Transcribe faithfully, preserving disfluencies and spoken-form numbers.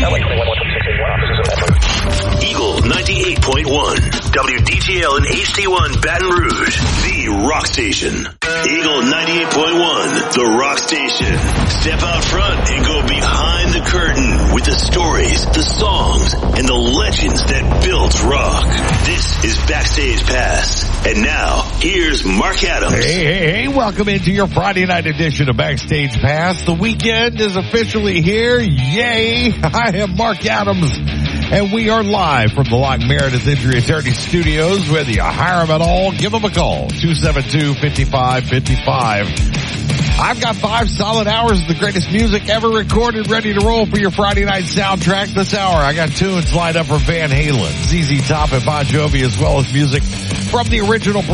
Eagle ninety-eight point one, W D T L and H D one Baton Rouge, the rock station. Eagle ninety-eight point one, the rock station. Step out front and go behind the curtain with the stories, the songs, and the legends that built rock. This is Backstage Pass. And now, here's Mark Adams. Hey, hey, hey, welcome into your Friday night edition of Backstage Pass. The weekend is officially here. Yay! I am Mark Adams, and we are live from the Lock Meredith Injury Attorney Studios. Whether you hire them at all, give them a call. two seven two, five five five five. I've got five solid hours of the greatest music ever recorded ready to roll for your Friday night soundtrack this hour. I got tunes lined up for Van Halen, Z Z Top, and Bon Jovi, as well as music from the original